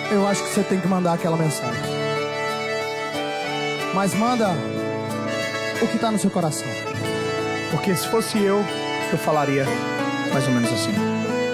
eu acho que você tem que mandar aquela mensagem. Mas manda o que tá no seu coração. Porque se fosse eu falaria mais ou menos assim: